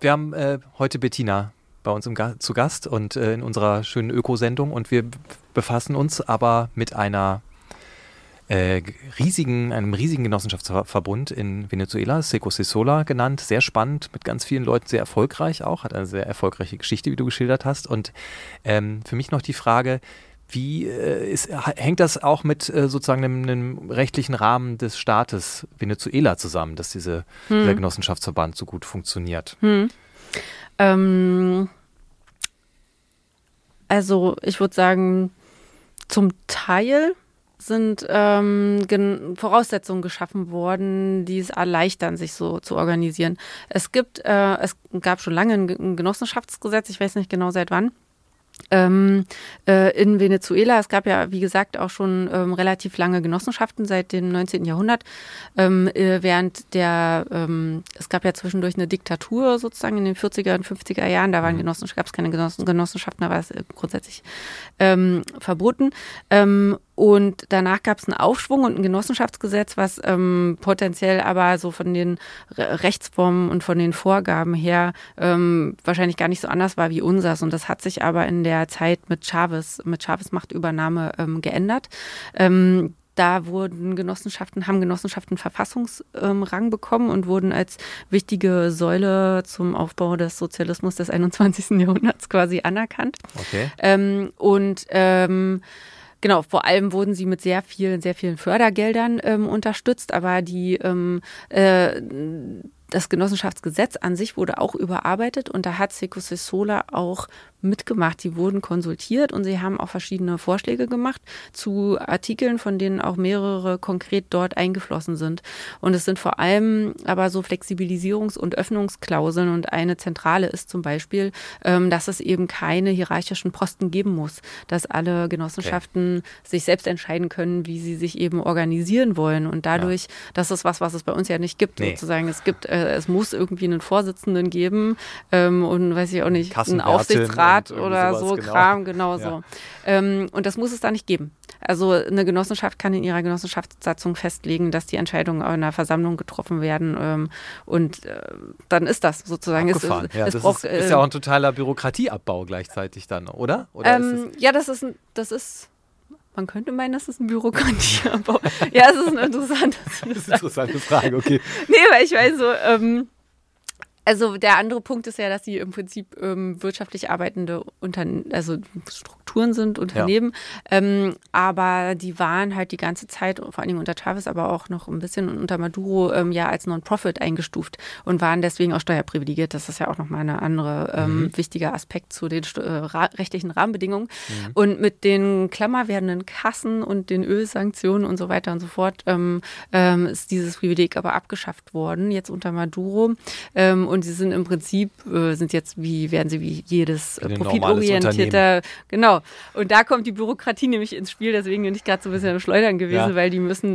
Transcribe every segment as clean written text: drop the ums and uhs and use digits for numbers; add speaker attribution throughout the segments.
Speaker 1: Wir haben heute Bettina bei uns zu Gast und in unserer schönen Ökosendung und wir befassen uns aber mit einem riesigen Genossenschaftsverbund in Venezuela, Secosisola genannt, sehr spannend, mit ganz vielen Leuten sehr erfolgreich auch, hat eine sehr erfolgreiche Geschichte, wie du geschildert hast. Und für mich noch die Frage, hängt das auch mit sozusagen einem rechtlichen Rahmen des Staates Venezuela zusammen, dass dieser Genossenschaftsverband so gut funktioniert?
Speaker 2: Also ich würde sagen, zum Teil sind Voraussetzungen geschaffen worden, die es erleichtern, sich so zu organisieren. Es gab schon lange ein Genossenschaftsgesetz, ich weiß nicht genau seit wann, in Venezuela. Es gab ja, wie gesagt, auch schon relativ lange Genossenschaften seit dem 19. Jahrhundert. Es gab ja zwischendurch eine Diktatur sozusagen in den 40er und 50er Jahren. Da gab es keine Genossenschaften, da war es grundsätzlich verboten. Und danach gab es einen Aufschwung und ein Genossenschaftsgesetz, was potenziell aber so von den Rechtsformen und von den Vorgaben her wahrscheinlich gar nicht so anders war wie unseres. Und das hat sich aber in der Zeit mit Chávez Machtübernahme geändert. Da haben Genossenschaften Verfassungsrang bekommen und wurden als wichtige Säule zum Aufbau des Sozialismus des 21. Jahrhunderts quasi anerkannt.
Speaker 1: Okay.
Speaker 2: Genau, vor allem wurden sie mit sehr vielen Fördergeldern unterstützt, aber das Genossenschaftsgesetz an sich wurde auch überarbeitet und da hat Secosisola auch mitgemacht. Die wurden konsultiert und sie haben auch verschiedene Vorschläge gemacht zu Artikeln, von denen auch mehrere konkret dort eingeflossen sind. Und es sind vor allem aber so Flexibilisierungs- und Öffnungsklauseln und eine zentrale ist zum Beispiel, dass es eben keine hierarchischen Posten geben muss, dass alle Genossenschaften sich selbst entscheiden können, wie sie sich eben organisieren wollen und dadurch, das ist was es bei uns ja nicht gibt, sozusagen. Es muss irgendwie einen Vorsitzenden geben und weiß ich auch nicht, einen Aufsichtsrat oder so Kram, so. Und das muss es da nicht geben. Also eine Genossenschaft kann in ihrer Genossenschaftssatzung festlegen, dass die Entscheidungen in einer Versammlung getroffen werden und dann ist das sozusagen.
Speaker 1: Das ist ja auch ein totaler Bürokratieabbau gleichzeitig dann, oder?
Speaker 2: Das ist man könnte meinen, das ist ein Bürokratieabbau. Ja, es ist eine
Speaker 1: interessante Frage, okay.
Speaker 2: Nee, weil ich weiß so, also der andere Punkt ist ja, dass sie im Prinzip wirtschaftlich arbeitende Strukturen sind, Unternehmen, aber die waren halt die ganze Zeit, vor allen Dingen unter Chávez, aber auch noch ein bisschen unter Maduro, als Non-Profit eingestuft und waren deswegen auch steuerprivilegiert. Das ist ja auch nochmal ein anderer wichtiger Aspekt zu den rechtlichen Rahmenbedingungen. Und mit den klammer werdenden Kassen und den Ölsanktionen und so weiter und so fort ist dieses Privileg aber abgeschafft worden, jetzt unter Maduro. Und sie sind im Prinzip, werden sie wie jedes profitorientierte, genau. Und da kommt die Bürokratie nämlich ins Spiel, deswegen bin ich gerade so ein bisschen am Schleudern gewesen, weil die müssen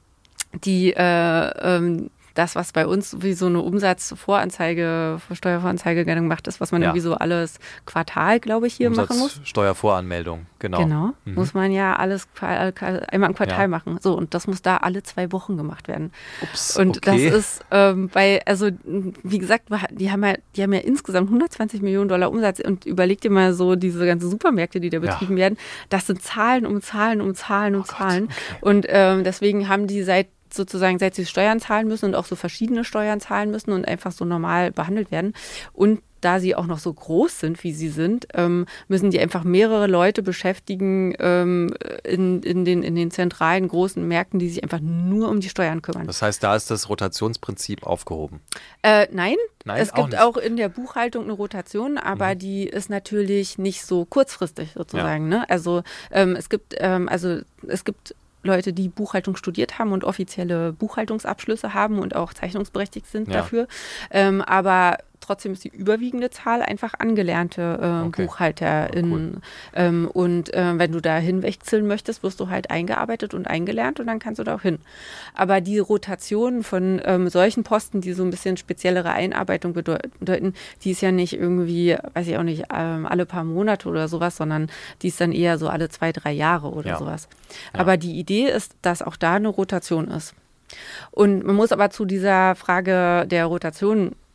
Speaker 2: das, was bei uns wie so eine Steuervoranzeige gemacht ist, was man irgendwie so alles Quartal, glaube ich, hier machen muss.
Speaker 1: Steuervoranmeldung, genau.
Speaker 2: Genau, muss man ja alles einmal im Quartal machen. So, und das muss da alle 2 Wochen gemacht werden.
Speaker 1: Ups,
Speaker 2: und das ist wie gesagt, die haben ja insgesamt $120 Millionen Umsatz und überleg dir mal so diese ganzen Supermärkte, die da betrieben werden, das sind Zahlen um Zahlen um Zahlen um Zahlen.
Speaker 1: Okay.
Speaker 2: Und deswegen haben die seit sie Steuern zahlen müssen und auch so verschiedene Steuern zahlen müssen und einfach so normal behandelt werden. Und da sie auch noch so groß sind, wie sie sind, müssen die einfach mehrere Leute beschäftigen in den zentralen großen Märkten, die sich einfach nur um die Steuern kümmern.
Speaker 1: Das heißt, da ist das Rotationsprinzip aufgehoben?
Speaker 2: Nein, es gibt auch in der Buchhaltung eine Rotation, aber die ist natürlich nicht so kurzfristig sozusagen. Ne? Also es gibt Leute, die Buchhaltung studiert haben und offizielle Buchhaltungsabschlüsse haben und auch zeichnungsberechtigt sind dafür. Aber trotzdem ist die überwiegende Zahl einfach angelernte BuchhalterInnen. Cool. Wenn du da hinwechseln möchtest, wirst du halt eingearbeitet und eingelernt und dann kannst du da auch hin. Aber die Rotation von solchen Posten, die so ein bisschen speziellere Einarbeitung bedeuten, die ist ja nicht irgendwie, weiß ich auch nicht, alle paar Monate oder sowas, sondern die ist dann eher so alle 2-3 Jahre oder sowas. Ja. Aber die Idee ist, dass auch da eine Rotation ist. Und man muss aber zu dieser Frage der Rotation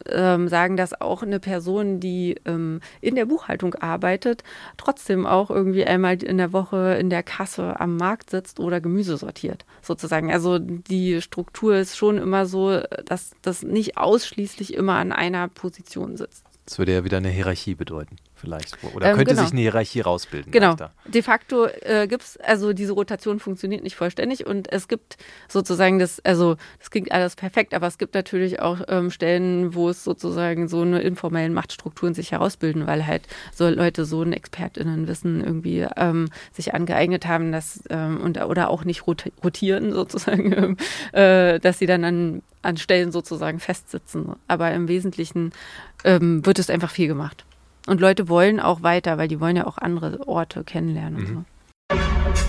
Speaker 2: sagen, dass auch eine Person, die in der Buchhaltung arbeitet, trotzdem auch irgendwie einmal in der Woche in der Kasse am Markt sitzt oder Gemüse sortiert, sozusagen. Also die Struktur ist schon immer so, dass das nicht ausschließlich immer an einer Position sitzt.
Speaker 1: Das würde ja wieder eine Hierarchie bedeuten, vielleicht. Oder könnte sich eine Hierarchie rausbilden.
Speaker 2: Genau.
Speaker 1: Leichter.
Speaker 2: De facto gibt es, also diese Rotation funktioniert nicht vollständig und es gibt sozusagen das klingt alles perfekt, aber es gibt natürlich auch Stellen, wo es sozusagen so eine informellen Machtstrukturen sich herausbilden, weil halt so Leute so ein ExpertInnenwissen irgendwie sich angeeignet haben, dass oder auch nicht rotieren sozusagen, dass sie dann an Stellen sozusagen festsitzen. Aber im Wesentlichen wird es einfach viel gemacht. Und Leute wollen auch weiter, weil die wollen ja auch andere Orte kennenlernen und so.